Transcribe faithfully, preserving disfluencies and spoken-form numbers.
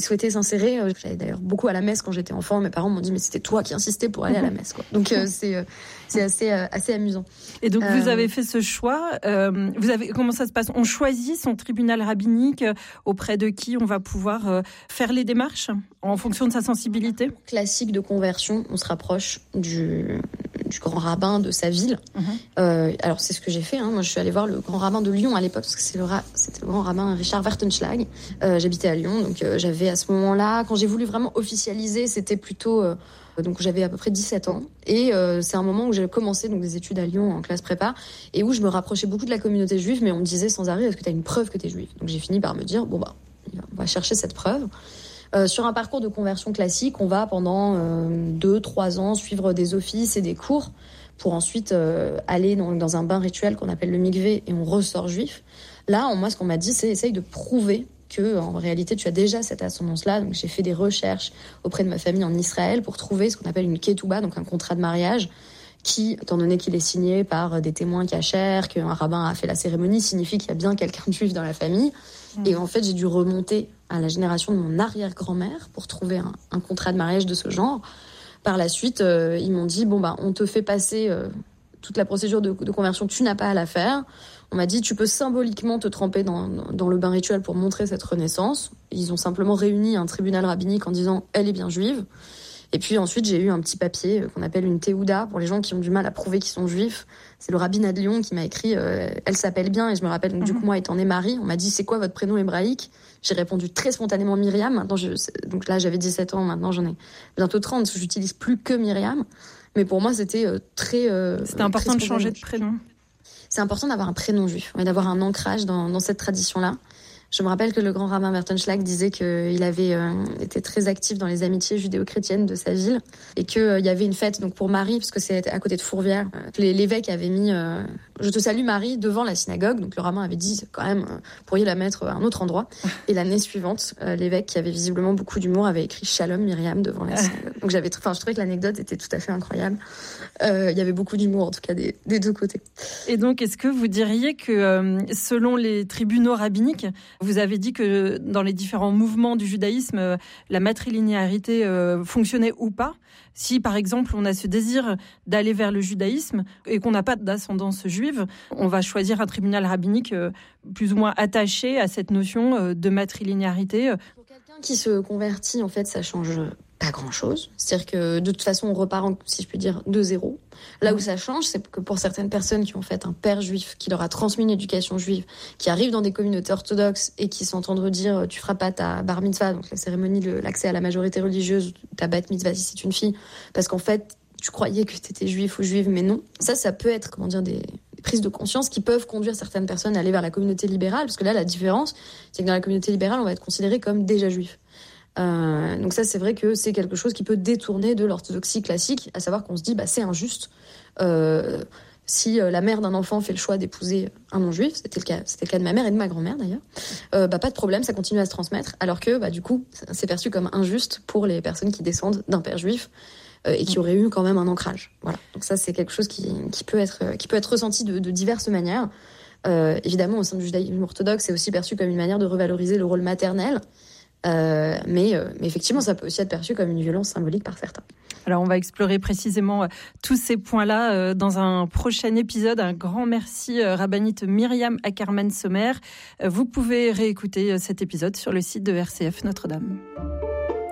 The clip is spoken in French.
souhaité s'insérer. Euh, j'allais d'ailleurs beaucoup à la messe quand j'étais enfant. Mes parents m'ont dit mais c'était toi qui insistais pour aller à la messe, quoi. Donc euh, c'est euh, c'est assez euh, assez amusant. Et donc euh... vous avez fait ce choix. Euh, vous avez comment ça se passe? On choisit son tribunal rabbinique auprès de qui on va pouvoir euh, faire les démarches en fonction de sa sensibilité. Classique de conversion, on se rapproche du du grand rabbin de sa ville. Mmh. Euh, alors c'est ce que j'ai fait. Hein. Moi, je suis allée voir le grand rabbin de Lyon à l'époque parce que c'est le ra- c'était le grand rabbin Richard Wartenschlag. Euh, j'habitais à Lyon, donc euh, j'avais à ce moment-là, quand j'ai voulu vraiment officialiser, c'était plutôt euh, donc j'avais à peu près dix-sept ans et euh, c'est un moment où j'ai commencé donc des études à Lyon en classe prépa et où je me rapprochais beaucoup de la communauté juive, mais on me disait sans arrêt est-ce que tu as une preuve que tu es juive. Donc j'ai fini par me dire bon bah on va chercher cette preuve. Euh, sur un parcours de conversion classique, on va pendant euh, deux, trois ans suivre des offices et des cours pour ensuite euh, aller dans, dans un bain rituel qu'on appelle le mikvé et on ressort juif. Là, on, moi, ce qu'on m'a dit, c'est essaye de prouver que en réalité, tu as déjà cette ascendance-là. Donc, j'ai fait des recherches auprès de ma famille en Israël pour trouver ce qu'on appelle une ketouba, donc un contrat de mariage, qui, étant donné qu'il est signé par des témoins cachers, qu'un rabbin a fait la cérémonie, signifie qu'il y a bien quelqu'un de juif dans la famille. Mmh. Et en fait, j'ai dû remonter à la génération de mon arrière-grand-mère pour trouver un, un contrat de mariage de ce genre. Par la suite, euh, ils m'ont dit, bon, bah, on te fait passer euh, toute la procédure de, de conversion, tu n'as pas à la faire. On m'a dit, tu peux symboliquement te tremper dans, dans le bain rituel pour montrer cette renaissance. Ils ont simplement réuni un tribunal rabbinique en disant, elle est bien juive. Et puis ensuite, j'ai eu un petit papier qu'on appelle une théouda pour les gens qui ont du mal à prouver qu'ils sont juifs. C'est le rabbinat de Lyon qui m'a écrit euh, « Elle s'appelle bien » et je me rappelle, donc, mm-hmm. du coup, moi, étant née Marie, on m'a dit « C'est quoi votre prénom hébraïque ?» J'ai répondu très spontanément Myriam. Maintenant, je, donc là, j'avais dix-sept ans, maintenant j'en ai bientôt trente, parce que j'utilise plus que Myriam. Mais pour moi, c'était euh, très... Euh, c'était important très de changer de prénom. C'est important d'avoir un prénom juif, et d'avoir un ancrage dans, dans cette tradition-là. Je me rappelle que le grand rabbin Wartenschlag disait qu'il avait euh, été très actif dans les amitiés judéo-chrétiennes de sa ville et qu'il euh, y avait une fête donc pour Marie, parce que c'est à côté de Fourvière. Euh, l'évêque avait mis euh, « Je te salue Marie » devant la synagogue. Donc le rabbin avait dit « Quand même, euh, pourriez la mettre à un autre endroit ». Et l'année suivante, euh, l'évêque, qui avait visiblement beaucoup d'humour, avait écrit « Shalom Myriam » devant la synagogue. Donc j'avais, enfin, je trouvais que l'anecdote était tout à fait incroyable. Euh, il y avait beaucoup d'humour, en tout cas, des, des deux côtés. Et donc, est-ce que vous diriez que, euh, selon les tribunaux rabbiniques, vous avez dit que dans les différents mouvements du judaïsme, euh, la matrilinéarité euh, fonctionnait ou pas? Si, par exemple, on a ce désir d'aller vers le judaïsme et qu'on n'a pas d'ascendance juive, on va choisir un tribunal rabbinique euh, plus ou moins attaché à cette notion euh, de matrilinéarité. Pour quelqu'un qui se convertit, en fait, ça change pas grand-chose. C'est-à-dire que, de toute façon, on repart, en, si je peux dire, de zéro. Là où ça change, c'est que pour certaines personnes qui ont fait un père juif, qui leur a transmis une éducation juive, qui arrivent dans des communautés orthodoxes et qui s'entendent redire « tu feras pas ta bar mitzvah », donc la cérémonie de l'accès à la majorité religieuse, ta bat mitzvah si c'est une fille, parce qu'en fait, tu croyais que tu étais juif ou juive, mais non. Ça, ça peut être, comment dire, des, des prises de conscience qui peuvent conduire certaines personnes à aller vers la communauté libérale, parce que là, la différence, c'est que dans la communauté libérale, on va être considéré comme déjà juif. Euh, donc ça, c'est vrai que c'est quelque chose qui peut détourner de l'orthodoxie classique, à savoir qu'on se dit bah c'est injuste. Euh, si euh, la mère d'un enfant fait le choix d'épouser un non-juif, c'était le cas, c'était le cas de ma mère et de ma grand-mère d'ailleurs, euh, bah pas de problème, ça continue à se transmettre. Alors que bah du coup, c'est perçu comme injuste pour les personnes qui descendent d'un père juif euh, et qui auraient eu quand même un ancrage. Voilà. Donc ça, c'est quelque chose qui, qui peut être qui peut être ressenti de, de diverses manières. Euh, évidemment, au sein du judaïsme orthodoxe, c'est aussi perçu comme une manière de revaloriser le rôle maternel. Euh, mais, euh, mais effectivement, ça peut aussi être perçu comme une violence symbolique par certains. Alors, on va explorer précisément euh, tous ces points-là euh, dans un prochain épisode. Un grand merci, euh, rabbinite Myriam Ackerman-Sommer. Euh, vous pouvez réécouter euh, cet épisode sur le site de R C F Notre-Dame.